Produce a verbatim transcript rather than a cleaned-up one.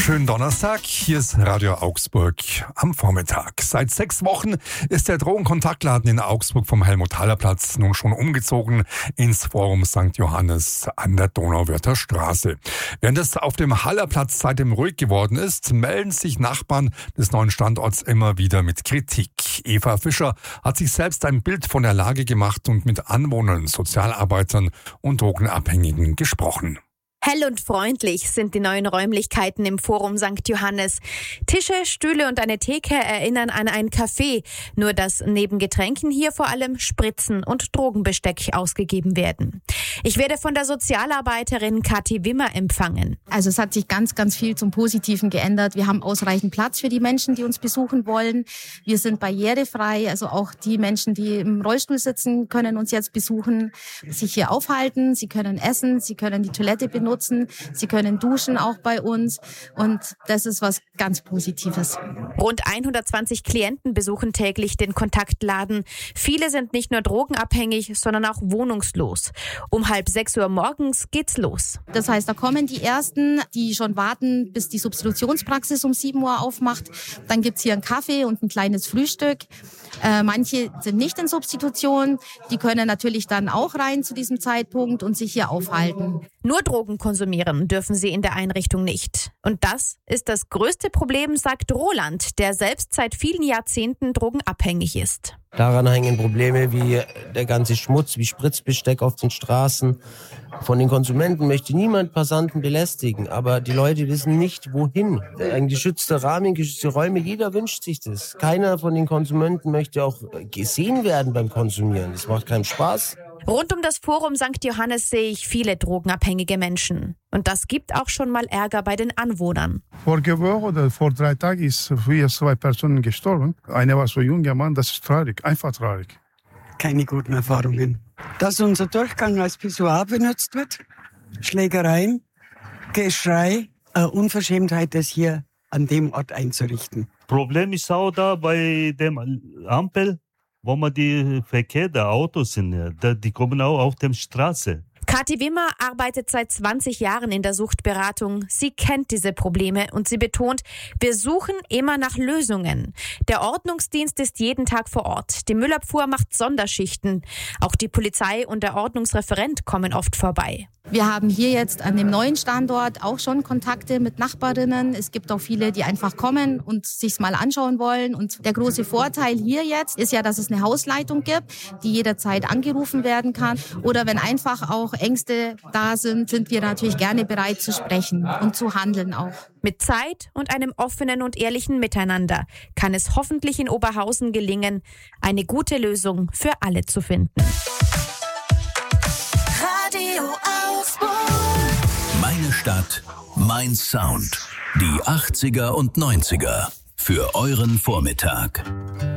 Schönen Donnerstag, hier ist Radio Augsburg am Vormittag. Seit sechs Wochen ist der Drogenkontaktladen in Augsburg vom Helmut-Haller-Platz nun schon umgezogen ins Forum Sankt Johannes an der Donauwörther Straße. Während es auf dem Hallerplatz seitdem ruhig geworden ist, melden sich Nachbarn des neuen Standorts immer wieder mit Kritik. Eva Fischer hat sich selbst ein Bild von der Lage gemacht und mit Anwohnern, Sozialarbeitern und Drogenabhängigen gesprochen. Hell und freundlich sind die neuen Räumlichkeiten im Forum Sankt Johannes. Tische, Stühle und eine Theke erinnern an ein Café, nur dass neben Getränken hier vor allem Spritzen und Drogenbesteck ausgegeben werden. Ich werde von der Sozialarbeiterin Kathi Wimmer empfangen. Also es hat sich ganz, ganz viel zum Positiven geändert. Wir haben ausreichend Platz für die Menschen, die uns besuchen wollen. Wir sind barrierefrei, also auch die Menschen, die im Rollstuhl sitzen, können uns jetzt besuchen, sich hier aufhalten. Sie können essen, sie können die Toilette benutzen. Nutzen. Sie können duschen auch bei uns und das ist was ganz Positives. Rund hundertzwanzig Klienten besuchen täglich den Kontaktladen. Viele sind nicht nur drogenabhängig, sondern auch wohnungslos. Um halb sechs Uhr morgens geht's los. Das heißt, da kommen die Ersten, die schon warten, bis die Substitutionspraxis um sieben Uhr aufmacht. Dann gibt's hier einen Kaffee und ein kleines Frühstück. Äh, manche sind nicht in Substitution. Die können natürlich dann auch rein zu diesem Zeitpunkt und sich hier aufhalten. Nur Drogen konsumieren dürfen sie in der Einrichtung nicht. Und das ist das größte Problem, sagt Roland, der selbst seit vielen Jahrzehnten drogenabhängig ist. Daran hängen Probleme wie der ganze Schmutz, wie Spritzbesteck auf den Straßen. Von den Konsumenten möchte niemand Passanten belästigen, aber die Leute wissen nicht, wohin. Ein geschützter Rahmen, geschützte Räume, jeder wünscht sich das. Keiner von den Konsumenten möchte auch gesehen werden beim Konsumieren. Das macht keinen Spaß. Rund um das Forum Sankt Johannes sehe ich viele drogenabhängige Menschen. Und das gibt auch schon mal Ärger bei den Anwohnern. Vorige Woche oder vor drei Tagen ist hier zwei Personen gestorben. Einer war so ein junger Mann, das ist traurig, einfach traurig. Keine guten Erfahrungen. Dass unser Durchgang als Pissoir benutzt wird, Schlägereien, Geschrei, äh, Unverschämtheit, das hier an dem Ort einzurichten. Problem ist auch da bei dem Ampel, wo man die Verkehr der Autos sind, die kommen auch auf der Straße. Kathi Wimmer arbeitet seit zwanzig Jahren in der Suchtberatung. Sie kennt diese Probleme und sie betont, wir suchen immer nach Lösungen. Der Ordnungsdienst ist jeden Tag vor Ort. Die Müllabfuhr macht Sonderschichten. Auch die Polizei und der Ordnungsreferent kommen oft vorbei. Wir haben hier jetzt an dem neuen Standort auch schon Kontakte mit Nachbarinnen. Es gibt auch viele, die einfach kommen und sich's mal anschauen wollen. Und der große Vorteil hier jetzt ist ja, dass es eine Hausleitung gibt, die jederzeit angerufen werden kann. Oder wenn einfach auch Ängste da sind, sind wir natürlich gerne bereit zu sprechen und zu handeln auch. Mit Zeit und einem offenen und ehrlichen Miteinander kann es hoffentlich in Oberhausen gelingen, eine gute Lösung für alle zu finden. Radio Augsburg. Meine Stadt, mein Sound. Die achtziger und neunziger für euren Vormittag.